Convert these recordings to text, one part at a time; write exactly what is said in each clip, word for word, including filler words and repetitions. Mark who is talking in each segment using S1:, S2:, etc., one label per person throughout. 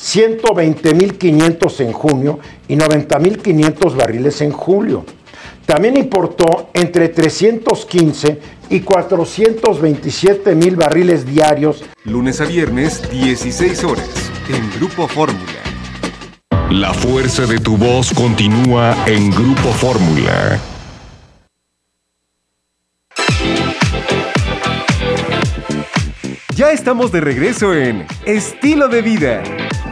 S1: ciento veinte mil quinientos en junio y noventa mil quinientos barriles en julio. También importó entre trescientos quince y cuatrocientos veintisiete mil barriles diarios.
S2: Lunes a viernes, dieciséis horas, en Grupo Fórmula.
S3: La fuerza de tu voz continúa en Grupo Fórmula.
S2: Ya estamos de regreso en Estilo de Vida.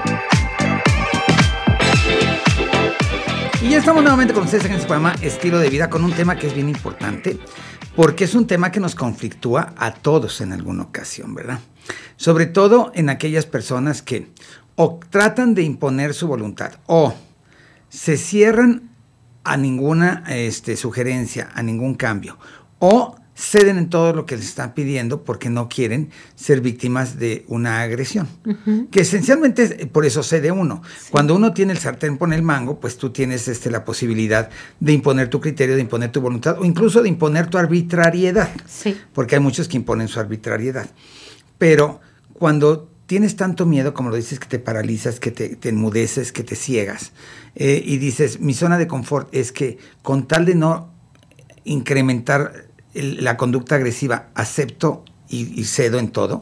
S4: Y ya estamos nuevamente con ustedes en este programa Estilo de Vida con un tema que es bien importante porque es un tema que nos conflictúa a todos en alguna ocasión, ¿verdad? Sobre todo en aquellas personas que o tratan de imponer su voluntad o se cierran a ninguna este, sugerencia, a ningún cambio o ceden en todo lo que les están pidiendo porque no quieren ser víctimas de una agresión. Uh-huh. Que esencialmente por eso cede uno. Sí. Cuando uno tiene el sartén por el mango, pues tú tienes este, la posibilidad de imponer tu criterio, de imponer tu voluntad o incluso de imponer tu arbitrariedad. Sí. Porque hay muchos que imponen su arbitrariedad. Pero cuando tienes tanto miedo, como lo dices, que te paralizas, que te, te enmudeces, que te ciegas, eh, y dices, mi zona de confort es que con tal de no incrementar la conducta agresiva, acepto y, y cedo en todo.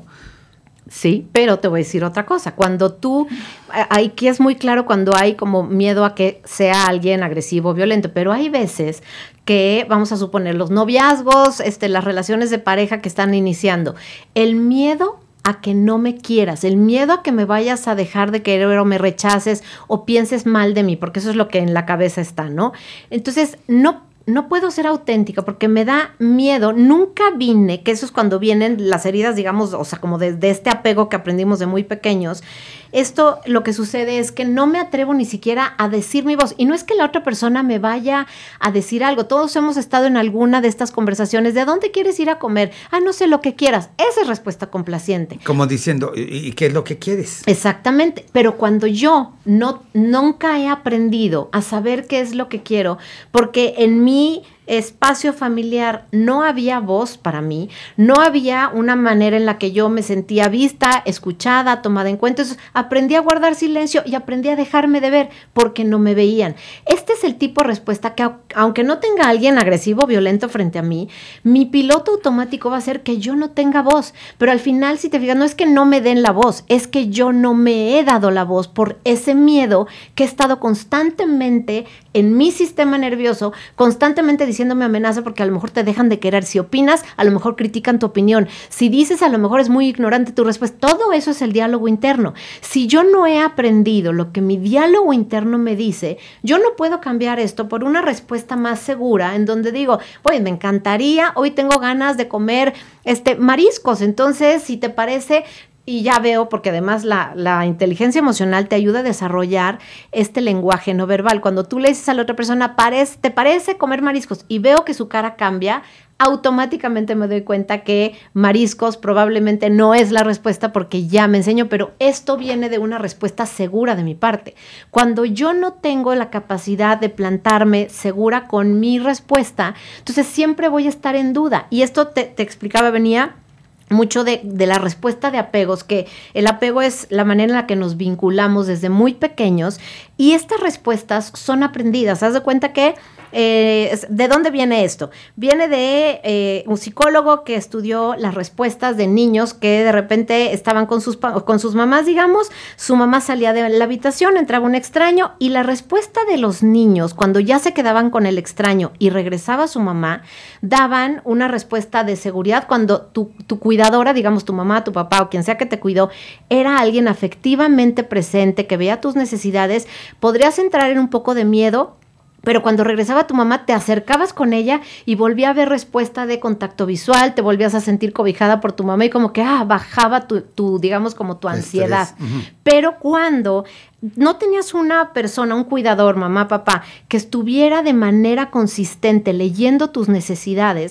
S5: Sí, pero te voy a decir otra cosa. Cuando tú, aquí es muy claro cuando hay como miedo a que sea alguien agresivo, violento, pero hay veces que, vamos a suponer, los noviazgos, este, las relaciones de pareja que están iniciando, el miedo a que no me quieras, el miedo a que me vayas a dejar de querer o me rechaces o pienses mal de mí, porque eso es lo que en la cabeza está, ¿no? Entonces, no No puedo ser auténtica porque me da miedo. Nunca vine, que eso es cuando vienen las heridas, digamos, o sea, como de, de este apego que aprendimos de muy pequeños. Esto lo que sucede es que no me atrevo ni siquiera a decir mi voz. Y no es que la otra persona me vaya a decir algo. Todos hemos estado en alguna de estas conversaciones. ¿De dónde quieres ir a comer? Ah, no sé, lo que quieras. Esa es respuesta complaciente.
S4: Como diciendo, ¿y qué es lo que quieres?
S5: Exactamente. Pero cuando yo no, nunca he aprendido a saber qué es lo que quiero, porque en mi espacio familiar no había voz para mí, no había una manera en la que yo me sentía vista, escuchada, tomada en cuenta. Entonces aprendí a guardar silencio y aprendí a dejarme de ver porque no me veían. Este es el tipo de respuesta que, aunque no tenga alguien agresivo, violento frente a mí, mi piloto automático va a ser que yo no tenga voz. Pero al final, si te fijas, no es que no me den la voz, es que yo no me he dado la voz por ese miedo que he estado constantemente en mi sistema nervioso, constantemente diciendo diciéndome amenaza porque a lo mejor te dejan de querer. Si opinas, a lo mejor critican tu opinión. Si dices, a lo mejor es muy ignorante tu respuesta. Todo eso es el diálogo interno. Si yo no he aprendido lo que mi diálogo interno me dice, yo no puedo cambiar esto por una respuesta más segura en donde digo, oye, me encantaría, hoy tengo ganas de comer este, mariscos. Entonces, si te parece... Y ya veo, porque además la, la inteligencia emocional te ayuda a desarrollar este lenguaje no verbal. Cuando tú le dices a la otra persona, parece, ¿te parece comer mariscos? Y veo que su cara cambia, automáticamente me doy cuenta que mariscos probablemente no es la respuesta porque ya me enseño, pero esto viene de una respuesta segura de mi parte. Cuando yo no tengo la capacidad de plantarme segura con mi respuesta, entonces siempre voy a estar en duda. Y esto te, te explicaba, venía... mucho de, de la respuesta de apegos, que el apego es la manera en la que nos vinculamos desde muy pequeños y estas respuestas son aprendidas. Haz de cuenta que, eh, ¿de dónde viene esto? Viene de eh, un psicólogo que estudió las respuestas de niños que de repente estaban con sus, con sus mamás, digamos, su mamá salía de la habitación, entraba un extraño y la respuesta de los niños cuando ya se quedaban con el extraño y regresaba su mamá, daban una respuesta de seguridad cuando tu, tu cuidadora, digamos tu mamá, tu papá o quien sea que te cuidó, era alguien afectivamente presente, que veía tus necesidades. Podrías entrar en un poco de miedo, pero cuando regresaba tu mamá te acercabas con ella y volvía a haber respuesta de contacto visual, te volvías a sentir cobijada por tu mamá y como que ah, bajaba tu, tu, digamos, como tu ansiedad. Uh-huh. Pero cuando no tenías una persona, un cuidador, mamá, papá, que estuviera de manera consistente leyendo tus necesidades,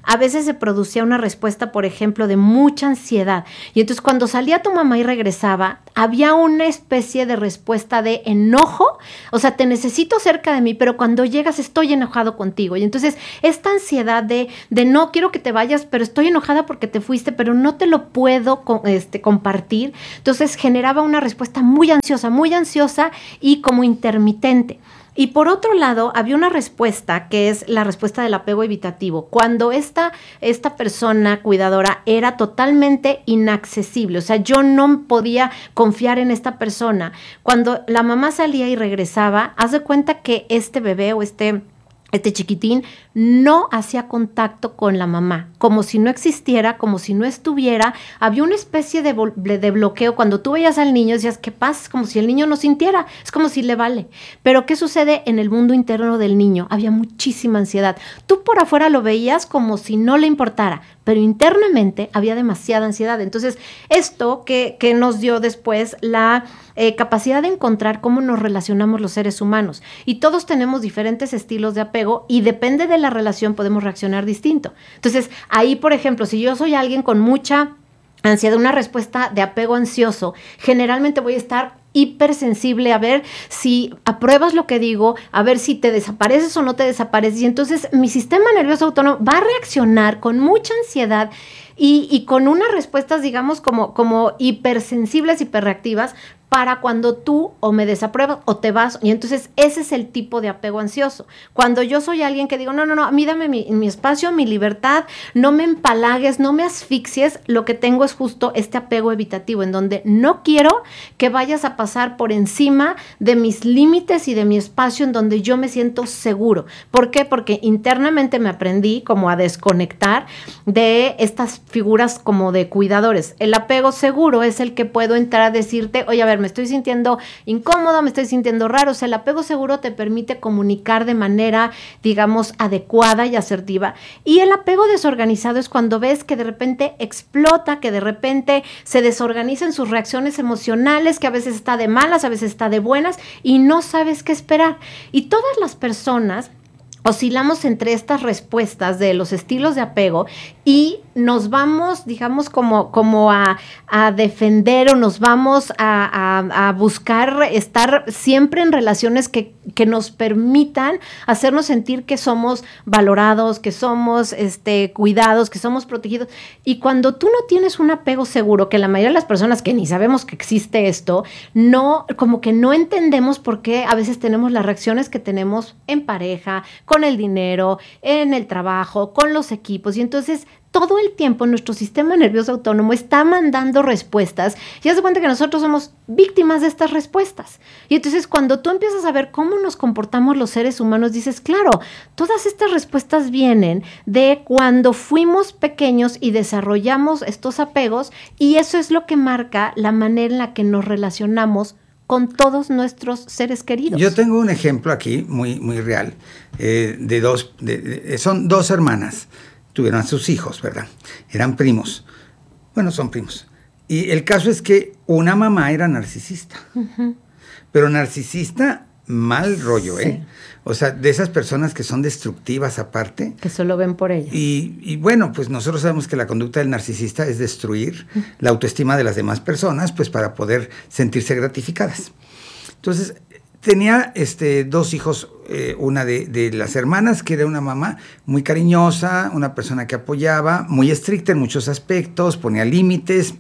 S5: a veces se producía una respuesta, por ejemplo, de mucha ansiedad. Y entonces cuando salía tu mamá y regresaba, había una especie de respuesta de enojo, o sea, te necesito cerca de mí, pero cuando llegas estoy enojado contigo. Y entonces esta ansiedad de, de no quiero que te vayas, pero estoy enojada porque te fuiste, pero no te lo puedo este, compartir. Entonces generaba una respuesta muy ansiosa, muy ansiosa y como intermitente. Y por otro lado, había una respuesta que es la respuesta del apego evitativo. Cuando esta, esta persona cuidadora era totalmente inaccesible, o sea, yo no podía confiar en esta persona. Cuando la mamá salía y regresaba, haz de cuenta que este bebé o este... Este chiquitín no hacía contacto con la mamá, como si no existiera, como si no estuviera. Había una especie de, de bloqueo. Cuando tú veías al niño, decías, ¿qué pasa? Es como si el niño no sintiera, es como si le vale. Pero ¿qué sucede en el mundo interno del niño? Había muchísima ansiedad. Tú por afuera lo veías como si no le importara, pero internamente había demasiada ansiedad. Entonces, esto que, que nos dio después la eh, capacidad de encontrar cómo nos relacionamos los seres humanos. Y todos tenemos diferentes estilos de apego y depende de la relación podemos reaccionar distinto. Entonces, ahí, por ejemplo, si yo soy alguien con mucha ansiedad, una respuesta de apego ansioso, generalmente voy a estar hipersensible a ver si apruebas lo que digo, a ver si te desapareces o no te desapareces. Y entonces mi sistema nervioso autónomo va a reaccionar con mucha ansiedad y, y con unas respuestas, digamos, como, como hipersensibles, hiperreactivas, para cuando tú o me desapruebas o te vas. Y entonces ese es el tipo de apego ansioso. Cuando yo soy alguien que digo, no, no, no, a mí dame mi, mi espacio, mi libertad, no me empalagues, no me asfixies, lo que tengo es justo este apego evitativo, en donde no quiero que vayas a pasar por encima de mis límites y de mi espacio en donde yo me siento seguro. ¿Por qué? Porque internamente me aprendí como a desconectar de estas figuras como de cuidadores. El apego seguro es el que puedo entrar a decirte, oye, a ver, me estoy sintiendo incómoda, me estoy sintiendo raro. O sea, el apego seguro te permite comunicar de manera, digamos, adecuada y asertiva. Y el apego desorganizado es cuando ves que de repente explota, que de repente se desorganizan sus reacciones emocionales, que a veces está de malas, a veces está de buenas y no sabes qué esperar. Y todas las personas oscilamos entre estas respuestas de los estilos de apego y nos vamos, digamos, como, como a, a defender o nos vamos a, a, a buscar estar siempre en relaciones que, que nos permitan hacernos sentir que somos valorados, que somos este, cuidados, que somos protegidos. Y cuando tú no tienes un apego seguro, que la mayoría de las personas que ni sabemos que existe esto, no, como que no entendemos por qué a veces tenemos las reacciones que tenemos en pareja, con el dinero, en el trabajo, con los equipos. Y entonces todo el tiempo nuestro sistema nervioso autónomo está mandando respuestas y haz de cuenta que nosotros somos víctimas de estas respuestas. Y entonces cuando tú empiezas a ver cómo nos comportamos los seres humanos, dices, claro, todas estas respuestas vienen de cuando fuimos pequeños y desarrollamos estos apegos y eso es lo que marca la manera en la que nos relacionamos con todos nuestros seres queridos.
S4: Yo tengo un ejemplo aquí muy, muy real eh, de dos, de, de, son dos hermanas. Tuvieron a sus hijos, ¿verdad? Eran primos. Bueno, son primos. Y el caso es que una mamá era narcisista. Uh-huh. Pero narcisista, mal rollo, ¿eh? Sí. O sea, de esas personas que son destructivas aparte.
S5: Que solo ven por ellas.
S4: Y, y bueno, pues nosotros sabemos que la conducta del narcisista es destruir uh-huh. la autoestima de las demás personas, pues para poder sentirse gratificadas. Entonces, tenía este, dos hijos, eh, una de, de las hermanas, que era una mamá muy cariñosa, una persona que apoyaba, muy estricta en muchos aspectos, ponía límites,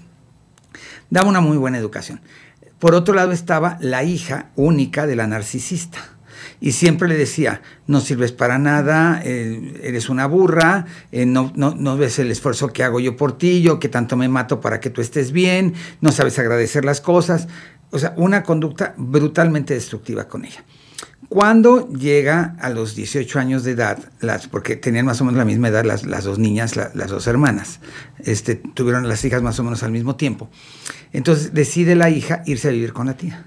S4: daba una muy buena educación. Por otro lado estaba la hija única de la narcisista. Y siempre le decía, no sirves para nada, eh, eres una burra, eh, no, no, no ves el esfuerzo que hago yo por ti, yo que tanto me mato para que tú estés bien, no sabes agradecer las cosas. O sea, una conducta brutalmente destructiva con ella. Cuando llega a los dieciocho años de edad, las, porque tenían más o menos la misma edad las, las dos niñas, la, las dos hermanas, este, tuvieron las hijas más o menos al mismo tiempo. Entonces decide la hija irse a vivir con la tía.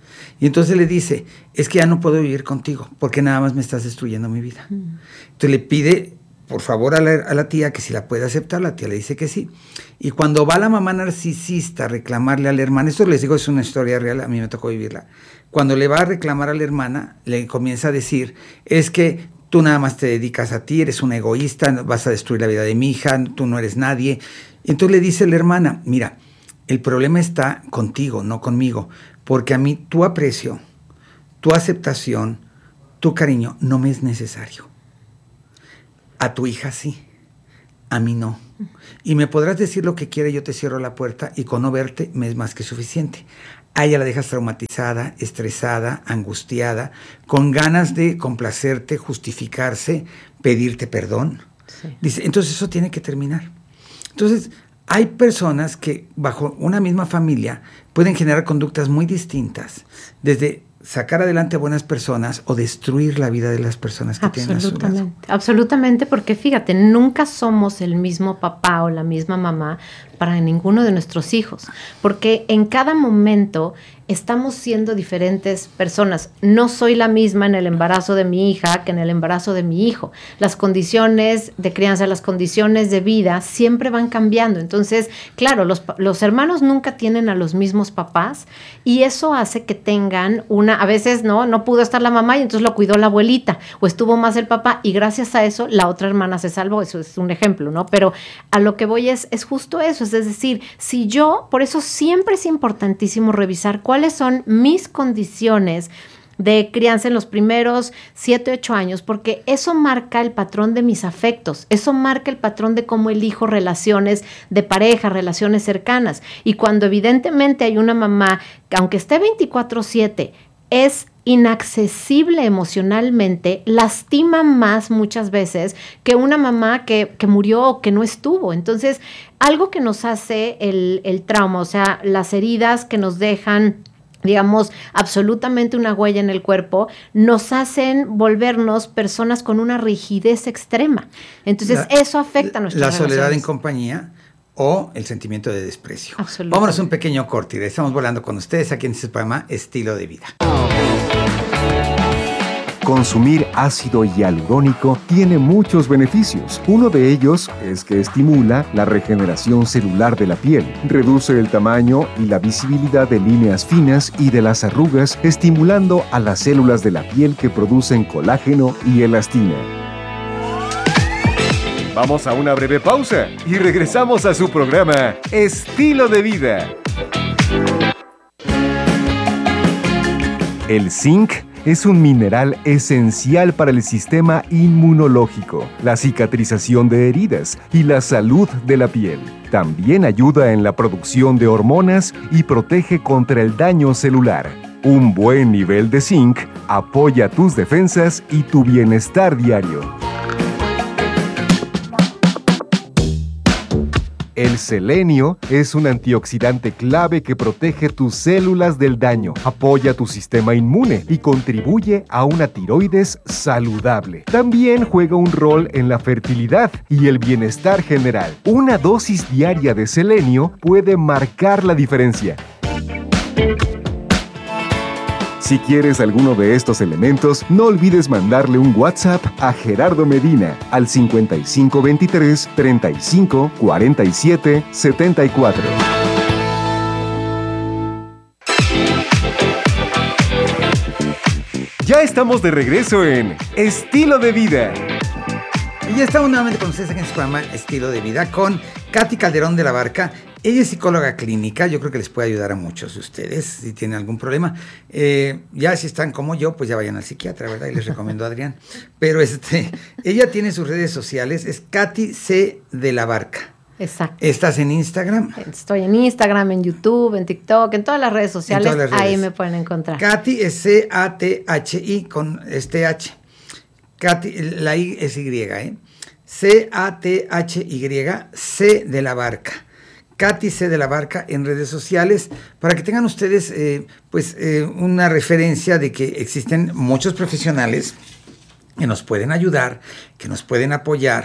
S4: Y entonces le dice, es que ya no puedo vivir contigo porque nada más me estás destruyendo mi vida. Mm. Entonces le pide, por favor, a la, a la tía que si la puede aceptar. La tía le dice que sí. Y cuando va la mamá narcisista a reclamarle a la hermana, esto les digo es una historia real, a mí me tocó vivirla. Cuando le va a reclamar a la hermana, le comienza a decir, es que tú tú nada más te dedicas a ti, eres un egoísta, vas a destruir la vida de mi hija, tú no eres nadie. Y entonces le dice la hermana, mira, el problema está contigo, no conmigo, porque a mí tu aprecio, tu aceptación, tu cariño no me es necesario. A tu hija sí, a mí no. Y me podrás decir lo que quiera, yo te cierro la puerta y con no verte me es más que suficiente. A ella la dejas traumatizada, estresada, angustiada, con ganas de complacerte, justificarse, pedirte perdón. Sí. Dice, entonces eso tiene que terminar. Entonces, hay personas que bajo una misma familia pueden generar conductas muy distintas, desde sacar adelante a buenas personas o destruir la vida de las personas que tienen a su lado.
S5: Absolutamente, porque fíjate, nunca somos el mismo papá o la misma mamá para ninguno de nuestros hijos, porque en cada momento estamos siendo diferentes personas. No soy la misma en el embarazo de mi hija que en el embarazo de mi hijo. Las condiciones de crianza, las condiciones de vida siempre van cambiando. Entonces, claro, los, los hermanos nunca tienen a los mismos papás y eso hace que tengan una, a veces no, no pudo estar la mamá y entonces lo cuidó la abuelita o estuvo más el papá y gracias a eso la otra hermana se salvó. Eso es un ejemplo, ¿no? Pero a lo que voy es, es justo eso. Es decir, si yo, por eso siempre es importantísimo revisar cuáles son mis condiciones de crianza en los primeros siete, ocho años, porque eso marca el patrón de mis afectos, eso marca el patrón de cómo elijo relaciones de pareja, relaciones cercanas. Y cuando evidentemente hay una mamá que aunque esté veinticuatro siete, es inaccesible emocionalmente, lastima más muchas veces que una mamá que, que murió o que no estuvo. Entonces, algo que nos hace el, el trauma, o sea, las heridas que nos dejan, digamos, absolutamente una huella en el cuerpo, nos hacen volvernos personas con una rigidez extrema. Entonces, la, eso afecta a nuestra
S4: La
S5: relaciones.
S4: soledad en compañía o el sentimiento de desprecio.
S5: Vámonos
S4: a un pequeño corte y estamos volando con ustedes aquí en este programa Estilo de Vida.
S2: Consumir ácido hialurónico tiene muchos beneficios. Uno de ellos es que estimula la regeneración celular de la piel, reduce el tamaño y la visibilidad de líneas finas y de las arrugas, estimulando a las células de la piel que producen colágeno y elastina. Vamos a una breve pausa y regresamos a su programa Estilo de Vida. El zinc es un mineral esencial para el sistema inmunológico, la cicatrización de heridas y la salud de la piel. También ayuda en la producción de hormonas y protege contra el daño celular. Un buen nivel de zinc apoya tus defensas y tu bienestar diario. El selenio es un antioxidante clave que protege tus células del daño, apoya tu sistema inmune y contribuye a una tiroides saludable. También juega un rol en la fertilidad y el bienestar general. Una dosis diaria de selenio puede marcar la diferencia. Si quieres alguno de estos elementos, no olvides mandarle un WhatsApp a Gerardo Medina al cincuenta y cinco veintitrés, treinta y cinco, cuarenta y siete, setenta y cuatro. Ya estamos de regreso en Estilo de Vida.
S4: Y ya estamos nuevamente con ustedes en este programa Estilo de Vida con Katy Calderón de la Barca. Ella es psicóloga clínica, yo creo que les puede ayudar a muchos de ustedes si tienen algún problema. Eh, ya si están como yo, pues ya vayan al psiquiatra, ¿verdad? Y les recomiendo a Adrián. Pero este, ella tiene sus redes sociales, es Katy C. de la Barca.
S5: Exacto.
S4: ¿Estás en Instagram?
S5: Estoy en Instagram, en YouTube, en TikTok, en todas las redes sociales, todas las redes. Ahí me pueden encontrar.
S4: Katy es C A T H I con este H. Katy, la I es Y, ¿eh? C A T H Y, C de la Barca. Katy C. de la Barca en redes sociales, para que tengan ustedes eh, pues eh, una referencia de que existen muchos profesionales que nos pueden ayudar, que nos pueden apoyar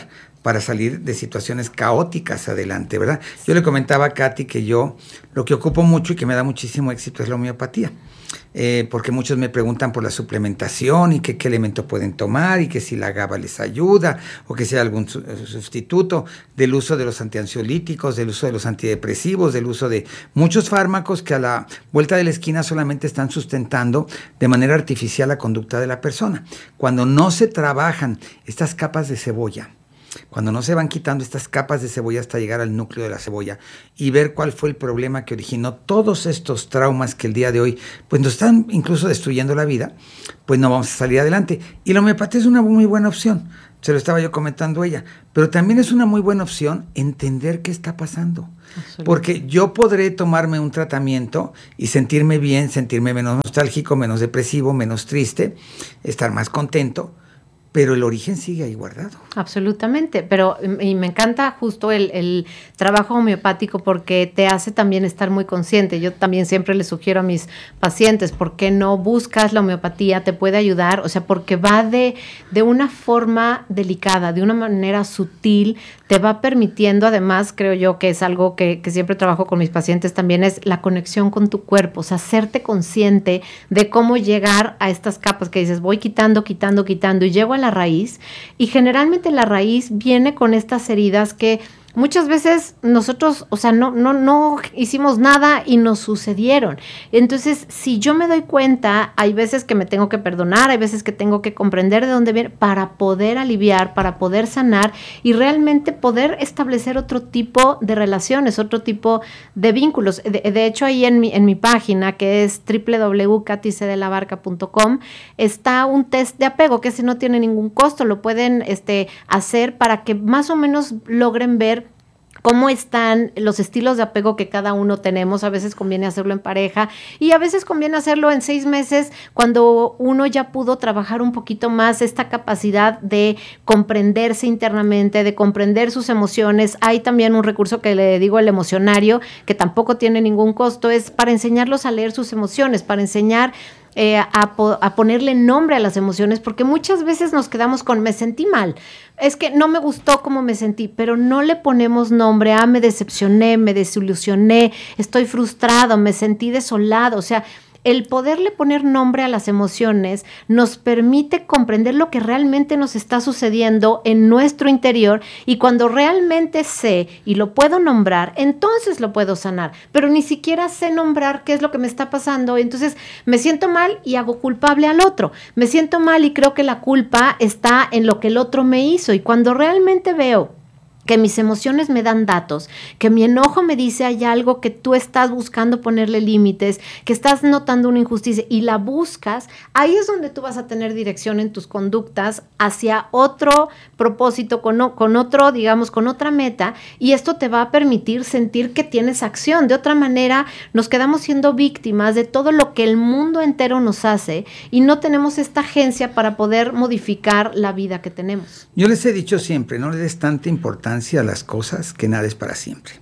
S4: para salir de situaciones caóticas adelante, ¿verdad? Yo le comentaba a Katy que yo lo que ocupo mucho y que me da muchísimo éxito es la homeopatía. Eh, porque muchos me preguntan por la suplementación y que qué elemento pueden tomar y que si la GABA les ayuda o que sea algún su- sustituto del uso de los antiansiolíticos, del uso de los antidepresivos, del uso de muchos fármacos que a la vuelta de la esquina solamente están sustentando de manera artificial la conducta de la persona. Cuando no se trabajan estas capas de cebolla, cuando no se van quitando estas capas de cebolla hasta llegar al núcleo de la cebolla y ver cuál fue el problema que originó todos estos traumas que el día de hoy pues nos están incluso destruyendo la vida, pues no vamos a salir adelante. Y la homeopatía es una muy buena opción, se lo estaba yo comentando a ella, pero también es una muy buena opción entender qué está pasando. Porque yo podré tomarme un tratamiento y sentirme bien, sentirme menos nostálgico, menos depresivo, menos triste, estar más contento, pero el origen sigue ahí guardado.
S5: Absolutamente, pero y me encanta justo el, el trabajo homeopático porque te hace también estar muy consciente. Yo también siempre le sugiero a mis pacientes, ¿por qué no buscas la homeopatía? Te puede ayudar, o sea, porque va de, de una forma delicada, de una manera sutil, te va permitiendo, además, creo yo que es algo que, que siempre trabajo con mis pacientes también, es la conexión con tu cuerpo, o sea, hacerte consciente de cómo llegar a estas capas que dices, voy quitando, quitando, quitando, y llego a la raíz, y generalmente la raíz viene con estas heridas que muchas veces nosotros, o sea, no, no, no hicimos nada y nos sucedieron. Entonces, si yo me doy cuenta, hay veces que me tengo que perdonar, hay veces que tengo que comprender de dónde viene para poder aliviar, para poder sanar y realmente poder establecer otro tipo de relaciones, otro tipo de vínculos. De, de hecho, ahí en mi, en mi página, que es doble u doble u doble u punto katy c de la barca punto com, está un test de apego, que ese no tiene ningún costo, lo pueden este, hacer para que más o menos logren ver cómo están los estilos de apego que cada uno tenemos. A veces conviene hacerlo en pareja y a veces conviene hacerlo en seis meses cuando uno ya pudo trabajar un poquito más esta capacidad de comprenderse internamente, de comprender sus emociones. Hay también un recurso que le digo, el emocionario, que tampoco tiene ningún costo, es para enseñarlos a leer sus emociones, para enseñar Eh, a, po- a ponerle nombre a las emociones, porque muchas veces nos quedamos con me sentí mal, es que no me gustó cómo me sentí, pero no le ponemos nombre a me decepcioné, me desilusioné, estoy frustrado, me sentí desolado. O sea, el poderle poner nombre a las emociones nos permite comprender lo que realmente nos está sucediendo en nuestro interior, y cuando realmente sé y lo puedo nombrar, entonces lo puedo sanar, pero ni siquiera sé nombrar qué es lo que me está pasando, entonces me siento mal y hago culpable al otro, me siento mal y creo que la culpa está en lo que el otro me hizo, y cuando realmente veo que mis emociones me dan datos, que mi enojo me dice hay algo que tú estás buscando ponerle límites, que estás notando una injusticia y la buscas, ahí es donde tú vas a tener dirección en tus conductas hacia otro propósito, con, con otro, digamos, con otra meta, y esto te va a permitir sentir que tienes acción. De otra manera, nos quedamos siendo víctimas de todo lo que el mundo entero nos hace y no tenemos esta agencia para poder modificar la vida que tenemos.
S4: Yo les he dicho siempre, no le des tanta importancia a las cosas, que nada es para siempre.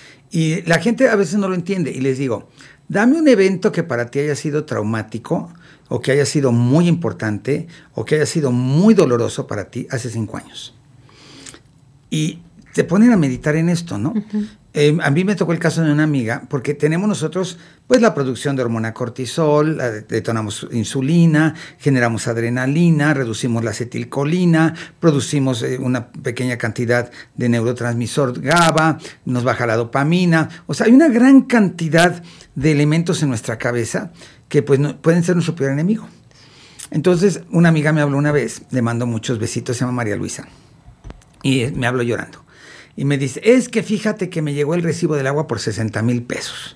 S4: Y la gente a veces no lo entiende y les digo, dame un evento que para ti haya sido traumático o que haya sido muy importante o que haya sido muy doloroso para ti hace cinco años. Y te ponen a meditar en esto, ¿no? Uh-huh. Eh, a mí me tocó el caso de una amiga, porque tenemos nosotros pues la producción de hormona cortisol, detonamos insulina, generamos adrenalina, reducimos la acetilcolina, producimos eh, una pequeña cantidad de neurotransmisor GABA, nos baja la dopamina. O sea, hay una gran cantidad de elementos en nuestra cabeza que pues no, pueden ser nuestro peor enemigo. Entonces, una amiga me habló una vez, le mando muchos besitos, se llama María Luisa, y me habló llorando. Y me dice, es que fíjate que me llegó el recibo del agua por sesenta mil pesos.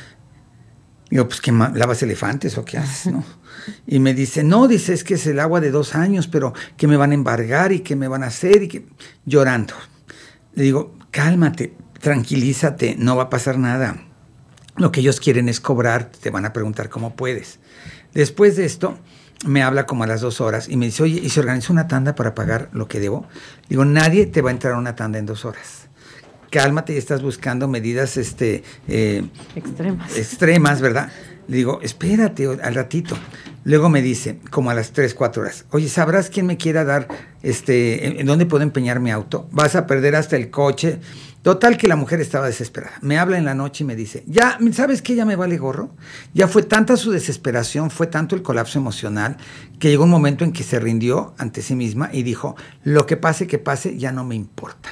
S4: Digo, pues, ¿qué lavas elefantes o qué haces, no? Y me dice, no, dice, es que es el agua de dos años, pero que me van a embargar y que me van a hacer, y que llorando. Le digo, cálmate, tranquilízate, no va a pasar nada. Lo que ellos quieren es cobrar, te van a preguntar cómo puedes. Después de esto, me habla como a las dos horas y me dice, oye, ¿y se organiza una tanda para pagar lo que debo? Digo, nadie te va a entrar a una tanda en dos horas. Cálmate, y estás buscando medidas este, eh,
S5: extremas.
S4: extremas, ¿verdad? Le digo, espérate al ratito. Luego me dice, como a las tres, cuatro horas, oye, ¿sabrás quién me quiera dar, este, en, en dónde puedo empeñar mi auto? Vas a perder hasta el coche. Total que la mujer estaba desesperada. Me habla en la noche y me dice, ya, ¿sabes qué? Ya me vale gorro. Ya fue tanta su desesperación, fue tanto el colapso emocional, que llegó un momento en que se rindió ante sí misma y dijo, lo que pase, que pase, ya no me importa.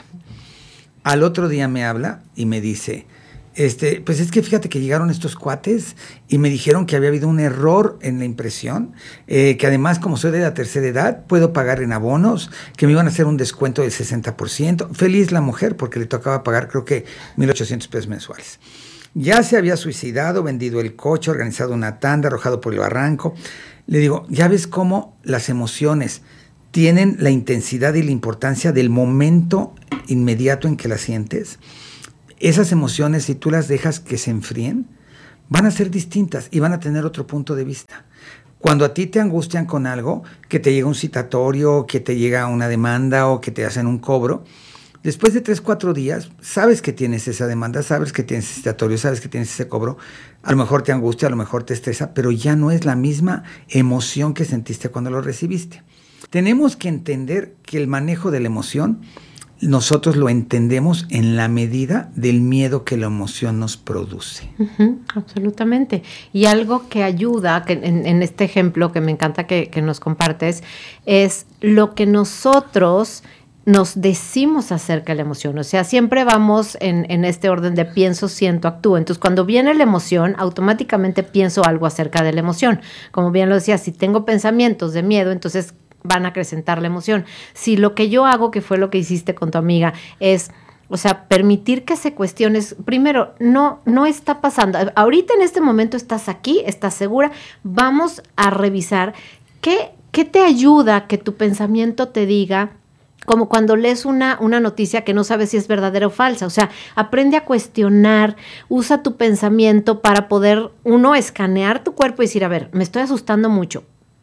S4: Al otro día me habla y me dice, Este, pues es que fíjate que llegaron estos cuates y me dijeron que había habido un error en la impresión, eh, que además, como soy de la tercera edad, puedo pagar en abonos, que me iban a hacer un descuento del sesenta por ciento. Feliz la mujer porque le tocaba pagar, creo que mil ochocientos pesos mensuales. Ya se había suicidado, vendido el coche, organizado una tanda, arrojado por el barranco. Le digo, ¿ya ves cómo las emociones tienen la intensidad y la importancia del momento inmediato en que las sientes? Esas emociones, si tú las dejas que se enfríen, van a ser distintas y van a tener otro punto de vista. Cuando a ti te angustian con algo, que te llega un citatorio, que te llega una demanda o que te hacen un cobro, después de tres, cuatro días, sabes que tienes esa demanda, sabes que tienes ese citatorio, sabes que tienes ese cobro, a lo mejor te angustia, a lo mejor te estresa, pero ya no es la misma emoción que sentiste cuando lo recibiste. Tenemos que entender que el manejo de la emoción nosotros lo entendemos en la medida del miedo que la emoción nos produce.
S5: Uh-huh, absolutamente. Y algo que ayuda, que en, en este ejemplo que me encanta que, que nos compartes, es lo que nosotros nos decimos acerca de la emoción. O sea, siempre vamos en, en este orden de pienso, siento, actúo. Entonces, cuando viene la emoción, automáticamente pienso algo acerca de la emoción. Como bien lo decía, si tengo pensamientos de miedo, entonces van a acrecentar la emoción. Si lo que yo hago, que fue lo que hiciste con tu amiga, es, o sea, permitir que se cuestiones, primero, no, no está pasando. Ahorita en este momento estás aquí, estás segura, vamos a revisar qué, qué te ayuda que tu pensamiento te diga, como cuando lees una, una noticia que no sabes si es verdadera o falsa. O sea, aprende a cuestionar, usa tu pensamiento para poder, uno, escanear tu cuerpo y decir, a ver, me estoy asustando mucho.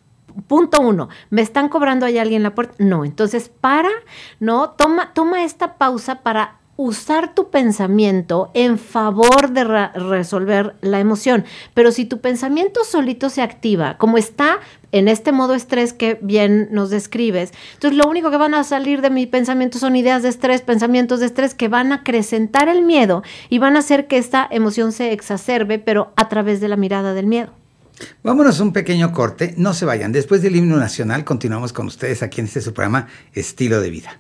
S5: Punto uno, ¿me están cobrando ahí alguien en la puerta? No, entonces para, ¿no? Toma, toma esta pausa para usar tu pensamiento en favor de re- resolver la emoción. Pero si tu pensamiento solito se activa, como está en este modo estrés que bien nos describes, entonces lo único que van a salir de mi pensamiento son ideas de estrés, pensamientos de estrés que van a acrecentar el miedo y van a hacer que esta emoción se exacerbe, pero a través de la mirada del miedo.
S4: Vámonos a un pequeño corte, no se vayan. Después del himno nacional continuamos con ustedes aquí en este su programa Estilo de Vida.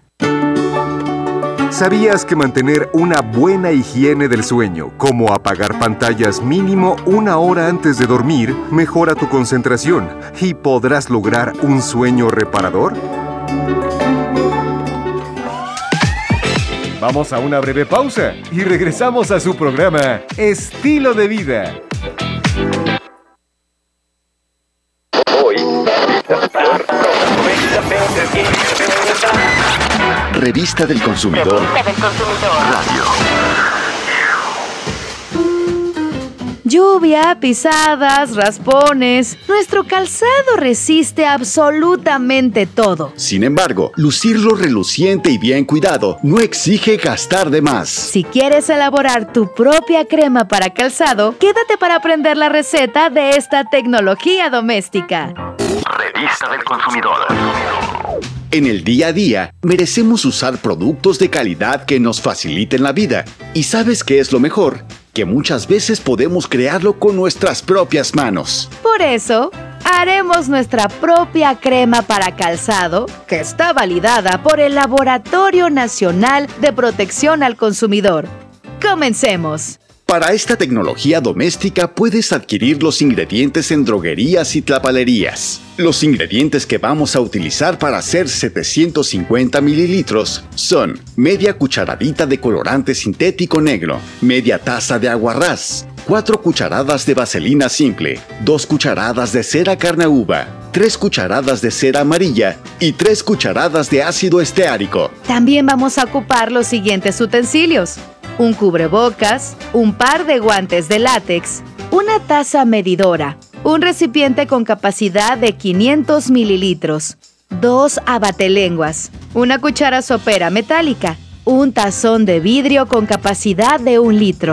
S2: ¿Sabías que mantener una buena higiene del sueño, como apagar pantallas mínimo una hora antes de dormir, mejora tu concentración y podrás lograr un sueño reparador? Vamos a una breve pausa y regresamos a su programa Estilo de Vida.
S6: Revista del Consumidor. Revista del Consumidor. Radio.
S7: Lluvia, pisadas, raspones. Nuestro calzado resiste absolutamente todo.
S6: Sin embargo, lucirlo reluciente y bien cuidado no exige gastar de más.
S7: Si quieres elaborar tu propia crema para calzado, quédate para aprender la receta de esta tecnología doméstica.
S6: Revista del Consumidor. En el día a día, merecemos usar productos de calidad que nos faciliten la vida. ¿Y sabes qué es lo mejor? Que muchas veces podemos crearlo con nuestras propias manos.
S7: Por eso, haremos nuestra propia crema para calzado, que está validada por el Laboratorio Nacional de Protección al Consumidor. ¡Comencemos!
S6: Para esta tecnología doméstica puedes adquirir los ingredientes en droguerías y tlapalerías. Los ingredientes que vamos a utilizar para hacer setecientos cincuenta mililitros son media cucharadita de colorante sintético negro, media taza de aguarrás, cuatro cucharadas de vaselina simple, dos cucharadas de cera carne uva, tres cucharadas de cera amarilla y tres cucharadas de ácido esteárico.
S7: También vamos a ocupar los siguientes utensilios: un cubrebocas, un par de guantes de látex, una taza medidora, un recipiente con capacidad de quinientos mililitros, dos abatelenguas, una cuchara sopera metálica, un tazón de vidrio con capacidad de un litro,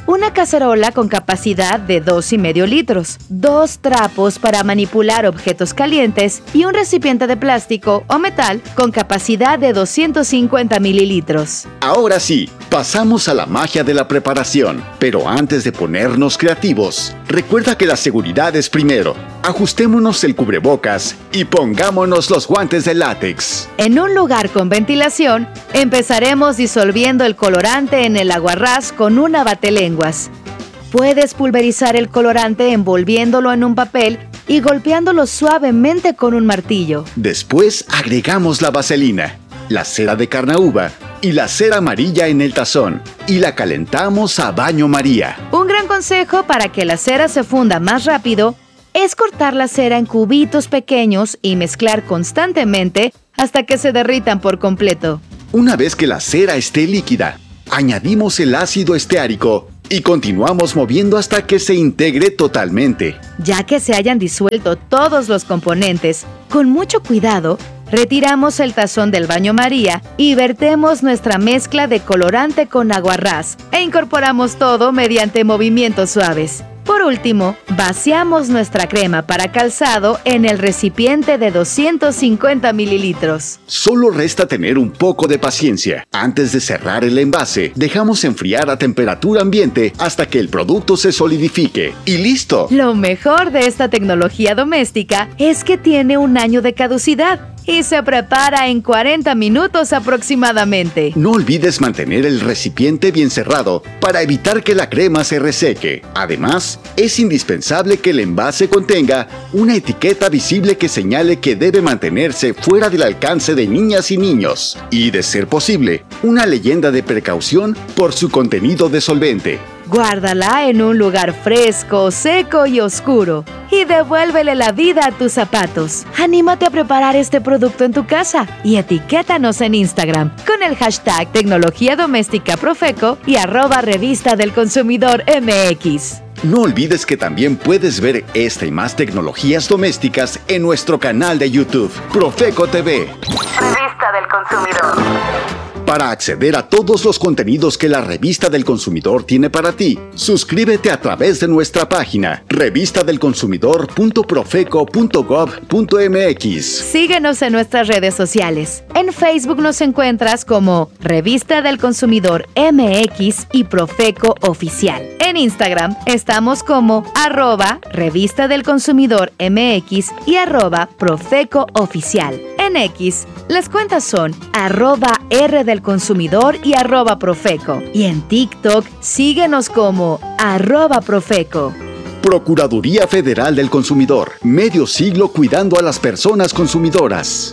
S7: una cacerola con capacidad de dos y medio litros, dos trapos para manipular objetos calientes y un recipiente de plástico o metal con capacidad de doscientos cincuenta mililitros.
S6: Ahora sí, pasamos a la magia de la preparación. Pero antes de ponernos creativos, recuerda que la seguridad es primero. Ajustémonos el cubrebocas y pongámonos los guantes de látex.
S7: En un lugar con ventilación, empezaremos disolviendo el colorante en el aguarrás con una batelenguas. Puedes pulverizar el colorante envolviéndolo en un papel y golpeándolo suavemente con un martillo.
S6: Después agregamos la vaselina, la cera de carnaúba y la cera amarilla en el tazón y la calentamos a baño María.
S7: Un gran consejo para que la cera se funda más rápido es cortar la cera en cubitos pequeños y mezclar constantemente hasta que se derritan por completo.
S6: Una vez que la cera esté líquida, añadimos el ácido esteárico y continuamos moviendo hasta que se integre totalmente.
S7: Ya que se hayan disuelto todos los componentes, con mucho cuidado, retiramos el tazón del baño María y vertemos nuestra mezcla de colorante con aguarrás e incorporamos todo mediante movimientos suaves. Por último, vaciamos nuestra crema para calzado en el recipiente de doscientos cincuenta mililitros.
S6: Solo resta tener un poco de paciencia. Antes de cerrar el envase, dejamos enfriar a temperatura ambiente hasta que el producto se solidifique. ¡Y listo!
S7: Lo mejor de esta tecnología doméstica es que tiene un año de caducidad y se prepara en cuarenta minutos aproximadamente.
S6: No olvides mantener el recipiente bien cerrado para evitar que la crema se reseque. Además, es indispensable que el envase contenga una etiqueta visible que señale que debe mantenerse fuera del alcance de niñas y niños. Y, de ser posible, una leyenda de precaución por su contenido de solvente.
S7: Guárdala en un lugar fresco, seco y oscuro. Y devuélvele la vida a tus zapatos. Anímate a preparar este producto en tu casa y etiquétanos en Instagram con el hashtag Tecnología Doméstica Profeco y arroba Revista del Consumidor M X.
S6: No olvides que también puedes ver esta y más tecnologías domésticas en nuestro canal de YouTube, Profeco T V.
S7: Revista del Consumidor.
S6: Para acceder a todos los contenidos que la Revista del Consumidor tiene para ti, suscríbete a través de nuestra página revista del consumidor punto profeco punto gov punto m x.
S7: Síguenos en nuestras redes sociales. En Facebook nos encuentras como Revista del Consumidor M X y Profeco Oficial. En Instagram estamos como arroba Revista del Consumidor M X y arroba Profeco Oficial. En X, las cuentas son arroba R del Consumidor y arroba Profeco. Y en TikTok, síguenos como arroba Profeco.
S6: Procuraduría Federal del Consumidor. Medio siglo cuidando a las personas consumidoras.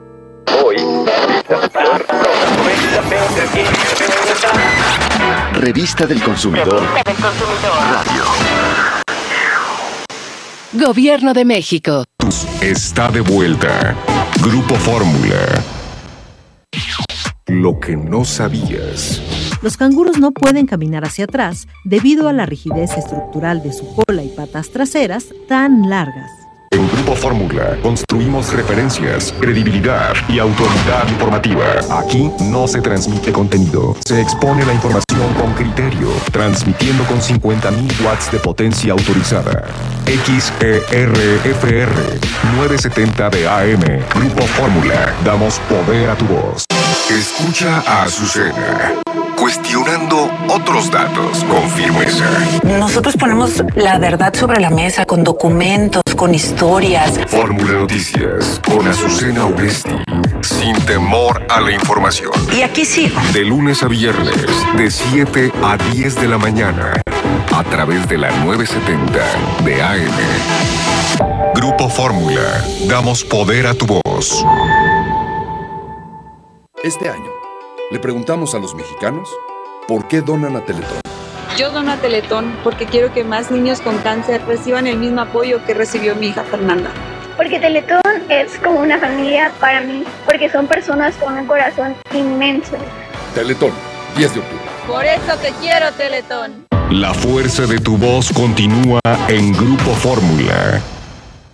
S6: Hoy. Revista del Consumidor. Radio.
S8: Gobierno de México.
S3: Está de vuelta. Grupo Fórmula. Lo que no sabías.
S9: Los canguros no pueden caminar hacia atrás debido a la rigidez estructural de su cola y patas traseras tan largas.
S3: En Grupo Fórmula construimos referencias, credibilidad y autoridad informativa. Aquí no se transmite contenido, se expone la información con criterio, transmitiendo con cincuenta mil watts de potencia autorizada. X E R F R novecientos setenta de A M. Grupo Fórmula. Damos poder a tu voz. Escucha a Azucena, cuestionando otros datos con firmeza.
S10: Nosotros ponemos la verdad sobre la mesa con documentos, con historias.
S3: Fórmula Noticias con Azucena Uresti, sin temor a la información.
S10: Y aquí sigo.
S3: De lunes a viernes, de siete a diez de la mañana, a través de la novecientos setenta de A M. Grupo Fórmula. Damos poder a tu voz.
S11: Este año, le preguntamos a los mexicanos por qué donan a Teletón.
S12: Yo dono a Teletón porque quiero que más niños con cáncer reciban el mismo apoyo que recibió mi hija Fernanda.
S13: Porque Teletón es como una familia para mí, porque son personas con un corazón inmenso.
S11: Teletón, diez de octubre.
S12: Por eso te quiero, Teletón.
S3: La fuerza de tu voz continúa en Grupo Fórmula.